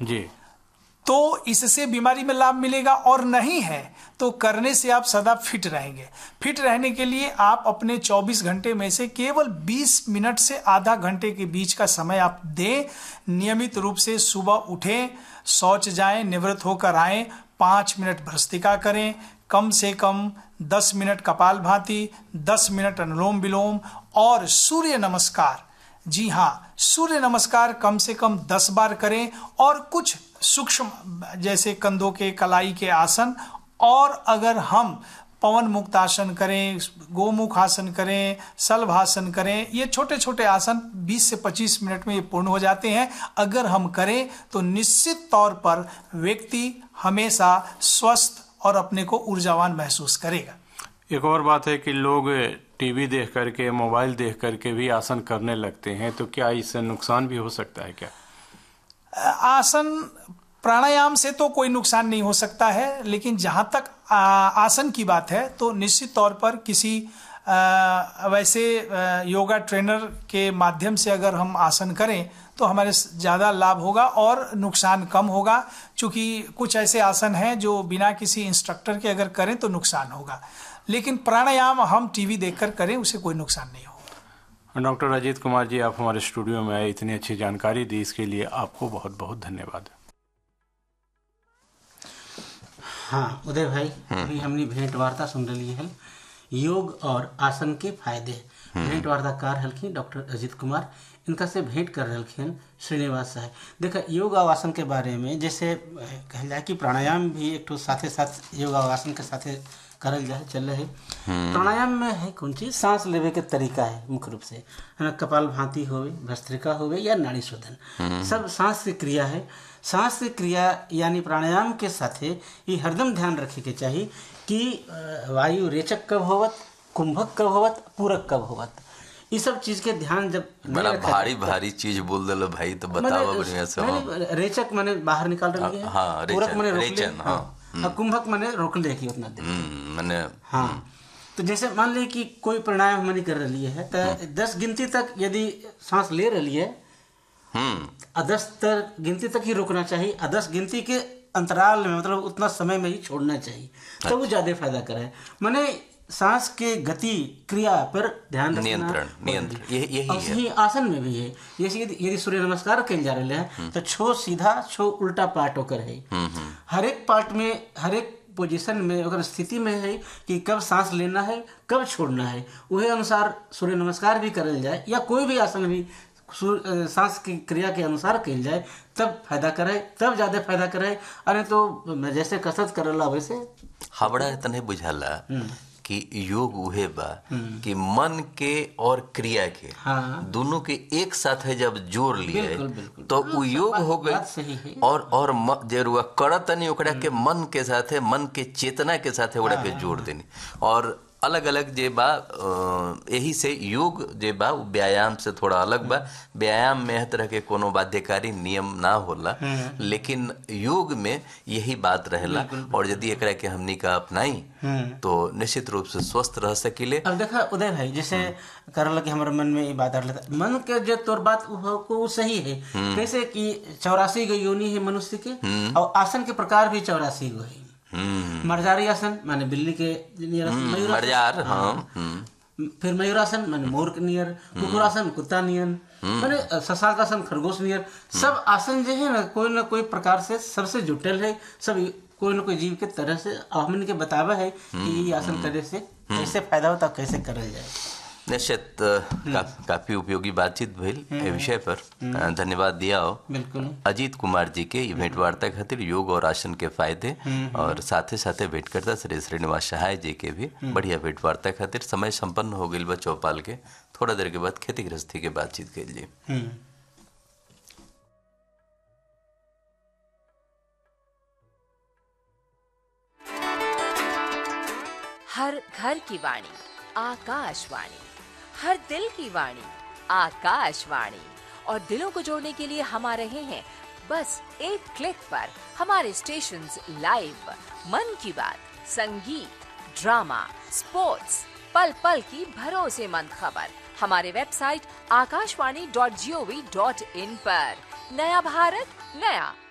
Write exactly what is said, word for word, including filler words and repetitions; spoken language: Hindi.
जी, तो इससे बीमारी में लाभ मिलेगा, और नहीं है तो करने से आप सदा फिट रहेंगे। फिट रहने के लिए आप अपने चौबीस घंटे में से केवल बीस मिनट से आधा घंटे के बीच का समय आप दें। नियमित रूप से सुबह उठें, शौच जाएं, निवृत्त होकर आएं, पाँच मिनट भस्त्रिका करें, कम से कम दस मिनट कपालभाति, दस मिनट अनुलोम विलोम और सूर्य नमस्कार, जी हाँ, सूर्य नमस्कार कम से कम दस बार करें, और कुछ सूक्ष्म जैसे कंधों के कलाई के आसन, और अगर हम पवन मुक्त आसन करें, गोमुख आसन करें, शलभासन करें, ये छोटे छोटे आसन बीस से पच्चीस मिनट में ये पूर्ण हो जाते हैं। अगर हम करें तो निश्चित तौर पर व्यक्ति हमेशा स्वस्थ और अपने को ऊर्जावान महसूस करेगा। एक और बात है कि लोग टीवी देख करके, मोबाइल देख करके भी आसन करने लगते हैं, तो क्या इससे नुकसान भी हो सकता है क्या? आसन प्राणायाम से तो कोई नुकसान नहीं हो सकता है, लेकिन जहाँ तक आसन की बात है तो निश्चित तौर पर किसी आ, वैसे आ, योगा ट्रेनर के माध्यम से अगर हम आसन करें तो हमारे ज़्यादा लाभ होगा और नुकसान कम होगा, क्योंकि कुछ ऐसे आसन हैं जो बिना किसी इंस्ट्रक्टर के अगर करें तो नुकसान होगा, लेकिन प्राणायाम हम टीवी देखकर करें उसे कोई नुकसान नहीं होगा। डॉक्टर अजीत कुमार जी, आप हमारे स्टूडियो में आए, इतनी अच्छी जानकारी दी, इसके लिए आपको बहुत बहुत धन्यवाद। हाँ उदय भाई, अभी हमने भेंट वार्ता सुन रही है योग और आसन के फायदे। भेंट वार्ताकार हल्की डॉक्टर अजीत कुमार, इनका से भेंट कर रहे श्रीनिवास साहब। देखा योग और आसन के बारे में जैसे कह जाए कि प्राणायाम भी एक तो साथे साथ योग और आसन के साथे करल जाए चल रहे। प्राणायाम में है कौन चीज, सांस लेवे के तरीका है मुख्य रूप से, है ना। कपाल भाती होवे, भस्त्रिका होवे या नाड़ी शोधन, सब सांस की क्रिया है। सांस की क्रिया यानी प्राणायाम के साथे ये हरदम ध्यान रखे के चाहिए कि वायु रेचक कब होवत, कुंभक कब होवत, पूरक कब होवत, ये सब चीज के ध्यान जब बड़ा भारी भारी चीज बोल दलो भाई, तो बताओ बढ़िया से। रेचक माने बाहर निकाल रही है, हाँ, पूरक माने रोक ले, हाँ, हाँ, कुंभक माने रोक ले की उतना देर मैंने, हाँ। तो जैसे मान ले कि कोई प्राणायाम हमने कर रही है तो दस गिनती तक यदि सांस ले रही है, दस तक गिनती तक ही रोकना चाहिए, दस गिनती के अंतराल में मतलब उतना समय में ही छोड़ना चाहिए, तो वो ज्यादा फायदा करे। माने सांस के गति क्रिया पर ध्यान रखना, नियंत्रण नियंत्रण यही यही है। आसन में भी है, जैसे यदि सूर्य नमस्कार कल जा रहे हैं तो छो सीधा छो उल्टा पार्ट होकर है, हर एक पार्ट में हर एक पोजीशन में अगर स्थिति में है कि कब सांस लेना है कब छोड़ना है, वही अनुसार सूर्य नमस्कार भी करल जाए या कोई भी आसन भी सांस की क्रिया के अनुसार कल जाए तब फायदा करे, तब ज्यादा फायदा करे। अरे तो जैसे कसरत करला वैसे हबड़ा इतने बुझाला कि योग उहे बा कि मन के और क्रिया के, हाँ, दोनों के एक साथ है जब जोड़ लिए तो वो योग हो गए। और और जरूर करत नहीं ओकरा के मन के साथ है, मन के चेतना के साथ है ओकरा के जोड़ देनी। और अलग अलग जे बा, यही से योग जे बा व्यायाम से थोड़ा अलग बा। व्यायाम में हर तरह के कोनो बाध्यकारी नियम ना होला, लेकिन योग में यही बात रहेला। और यदि एकरा के हमनी का अपनाई तो निश्चित रूप से स्वस्थ रह सकीले। अब देखा उदय भाई, जैसे करल कि हमारे मन में ये बात आ रहा, मन के जो तोर बात को सही है, कैसे कि चौरासी गो योनि है मनुष्य के, और आसन के प्रकार भी चौरासी गो है। मर्जारी आसन माने बिल्ली के नियर, मर्जार, हाँ। फिर मयूरासन माने मोर के नियर, कुकुरासन कुत्ता नियन, माने शशांकासन खरगोश नियर। सब आसन जो है ना कोई ना कोई प्रकार से सबसे जुटल है, सब कोई ना कोई जीव के तरह से हमन के बतावा है कि ये आसन करे से कैसे फायदा होता, कैसे करल जाए। निश्चित का, काफी उपयोगी बातचीत भइल ए विषय पर। धन्यवाद दिया हो बिल्कुल अजीत कुमार जी के ये भेंट वार्ता खातिर योग और आसन के फायदे, और साथे साथे भेंट करता श्री श्रीनिवास सहाय जी के भी बढ़िया भेंट वार्ता खातिर। समय संपन्न हो गई बा चौपाल के, थोड़ा देर के बाद खेती गृहस्थी के बातचीत के लिए। हर घर की वाणी आकाशवाणी, हर दिल की वाणी आकाशवाणी। और दिलों को जोड़ने के लिए हम आ रहे हैं बस एक क्लिक पर। हमारे स्टेशंस लाइव, मन की बात, संगीत, ड्रामा, स्पोर्ट्स, पल पल की भरोसेमंद खबर हमारे website Akashvani dot G O V dot in पर। नया भारत, नया